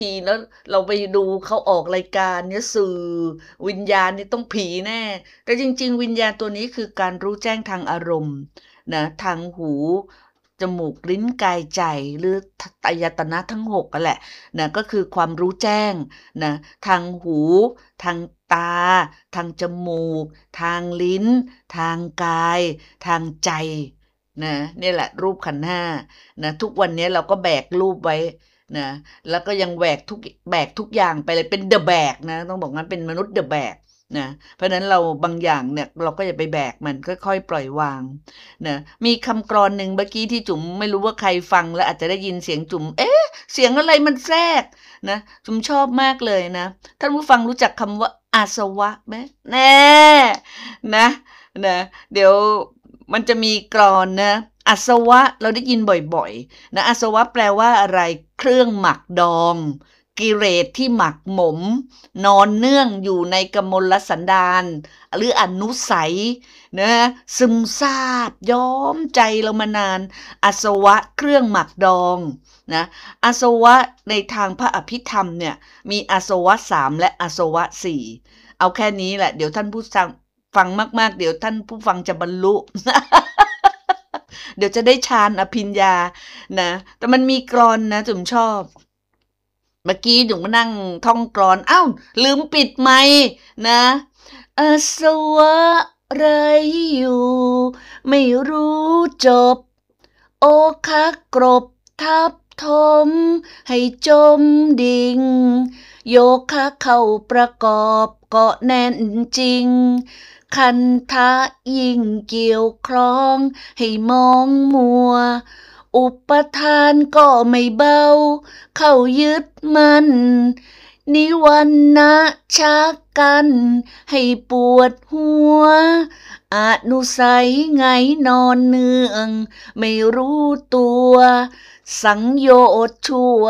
ผีแล้วเราไปดูเขาออกรายการเนี่ยสื่อวิญญาณนี่ต้องผีแน่แต่จริงๆวิญญาณตัวนี้คือการรู้แจ้งทางอารมณ์นะทางหูจมูกลิ้นกายใจหรืออายตนะทั้งหกนั่นแหละนะก็คือความรู้แจ้งนะทางหูทางตาทางจมูกทางลิ้นทางกายทางใจนะนี่แหละรูปขันธ์ห้านะทุกวันนี้เราก็แบกรูปไว้นะแล้วก็ยังแบกทุกอย่างไปเลยเป็นเดอะแบกนะต้องบอกงั้นเป็นมนุษย์เดอะแบกนะเพราะฉะนั้นเราบางอย่างเนี่ยเราก็อย่าไปแบกมันค่อยๆปล่อยวางนะมีคำกลอนหนึ่งเมื่อกี้ที่จุ๋มไม่รู้ว่าใครฟังแล้วอาจจะได้ยินเสียงจุ๋มเสียงอะไรมันแทรกนะจุ๋มชอบมากเลยนะท่านผู้ฟังรู้จักคำว่าอาสวะไหมแน่นะนะเดี๋ยวมันจะมีกลอนนะอาสวะเราได้ยินบ่อยๆนะอาสวะแปลว่าอะไรเครื่องหมักดองกิเลสที่หมักหมมนอนเนื่องอยู่ในกมลสันดานหรืออนุสัยนะซึมซาบย้อมใจเรามานานอาสวะเครื่องหมักดองนะอาสวะในทางพระอภิธรรมเนี่ยมีอาสวะ3และอาสวะ4เอาแค่นี้แหละเดี๋ยวท่านผู้ฟังมากๆเดี๋ยวท่านผู้ฟังจะบรรลุ เดี๋ยวจะได้ฌานอภิญญานะแต่มันมีกลอนนะจุ๋มชอบเมื่อกี้จุ๋มก็นั่งท่องกลอนอ้าวลืมปิดไมค์นะอาสวะไรอยู่ไม่รู้จบโอคะกรบทับถมให้จมดิ่งโยคะเข้าประกอบเกาะแน่นจริงคันทะยิ่งเกี่ยวคล้องให้มองมัวอุปทานก็ไม่เบาเข้ายึดมันนิวันนะชักกันให้ปวดหัวอนุสัยไงนอนเนืองไม่รู้ตัวสังโยชน์ชั่ว